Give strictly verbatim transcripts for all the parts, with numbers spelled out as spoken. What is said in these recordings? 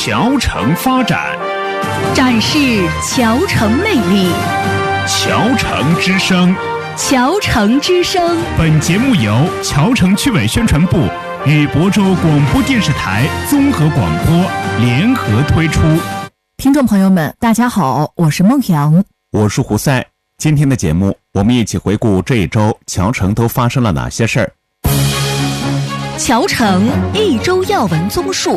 桥城发展， 展示桥城魅力。 桥城之声， 桥城之声。 本节目由桥城区委宣传部与亳州广播电视台综合广播联合推出。 听众朋友们，大家好，我是孟阳， 我是胡赛。今天的节目，我们一起回顾这一周桥城都发生了哪些事儿。 桥城一周要闻综述。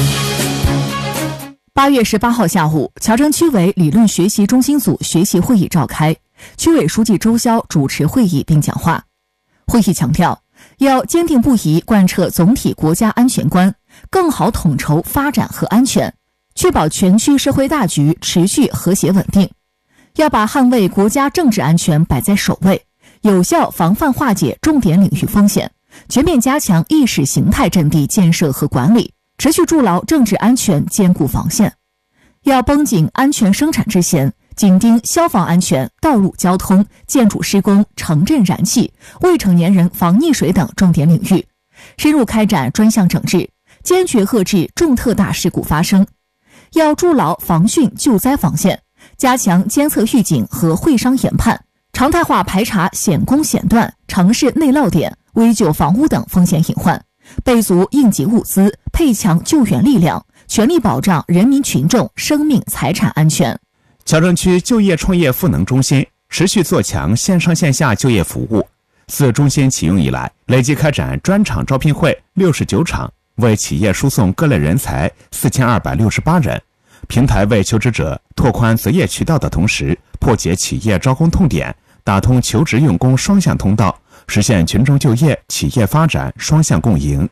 八月十八号下午，桥城区委理论学习中心组学习会议召开，区委书记周霄主持会议并讲话。会议强调，要坚定不移贯彻总体国家安全观，更好统筹发展和安全，确保全区社会大局持续和谐稳定。要把捍卫国家政治安全摆在首位，有效防范化解重点领域风险，全面加强意识形态阵地建设和管理，持续筑牢政治安全坚固防线。要绷紧安全生产之弦，紧盯消防安全、道路交通、建筑施工、城镇燃气、未成年人防溺水等重点领域，深入开展专项整治，坚决遏制重特大事故发生。要筑牢防汛救灾防线，加强监测预警和会商研判，常态化排查险工险段、城市内涝点、危旧房屋等风险隐患，备足应急物资，配强救援力量，全力保障人民群众生命财产安全。 桥城区就业创业赋能中心持续做强线上线下就业服务。自中心启用以来，累计开展专场招聘会六十九场，为企业输送各类人才四千二百六十八人。平台为求职者拓宽择业渠道的同时，破解企业招工痛点，打通求职用工双向通道，实现群众就业、企业发展双向共赢。